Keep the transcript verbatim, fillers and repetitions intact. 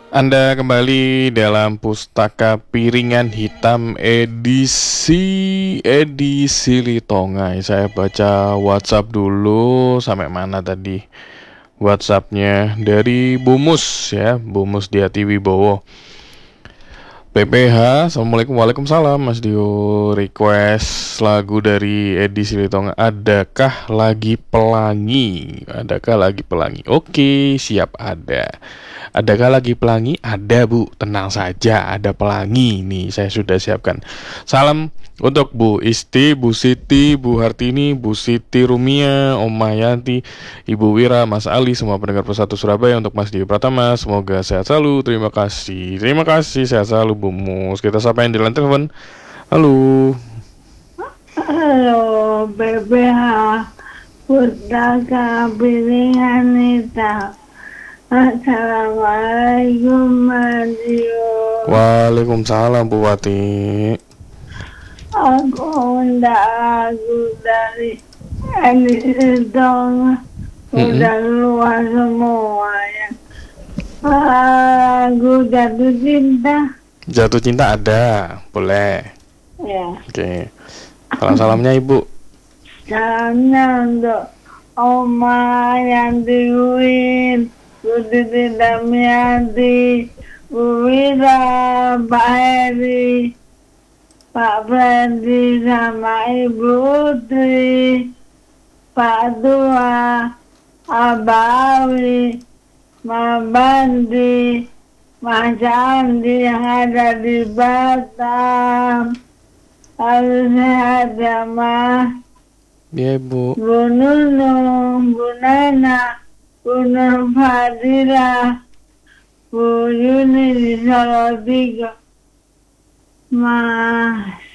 Anda kembali dalam Pustaka Piringan Hitam edisi edisi Litongai. Saya baca WhatsApp dulu sampai mana tadi? WhatsAppnya dari Bumus ya, Bumus Diati Wibowo. P P H, Assalamualaikum. Waalaikumsalam Mas Dio. Request lagu dari edisi Litongai. Adakah lagi pelangi? Adakah lagi pelangi? Oke, siap ada. Adakah lagi pelangi? Ada bu, tenang saja, ada pelangi. Nih saya sudah siapkan. Salam untuk Bu Isti, Bu Siti, Bu Hartini, Bu Siti Rumia, Om Mayanti, Ibu Wira, Mas Ali, semua pendengar Persatu Surabaya. Untuk Mas Dio Pratama, semoga sehat selalu. Terima kasih, terima kasih, sehat selalu Bu Mus. Kita sapa yang di line telepon. Halo. Halo B B H Pustaka Piringan Hitam. Assalamualaikum Mas Dio. Waalaikumsalam Bu Wati. Aku undang lagu dari edisi dong. Udah luar semua ya. Lagu Jatuh Cinta. Jatuh cinta ada, boleh. Ya. Oke. Salam-salamnya Ibu. Salamnya untuk Oma yang diuin, Budi Damianti, Bu Wira, Pak Heri, Pak Freddy sama Ibu Utri, Pak Tua, Abawi, Mas Bandi, Mas Andi yang ada di Batam. Harus sehat ya Mas. Iya Ibu. Bu Nunung, Bu Nana, Bu Nur Fadila, Bu Yuni di Salatiga, Mas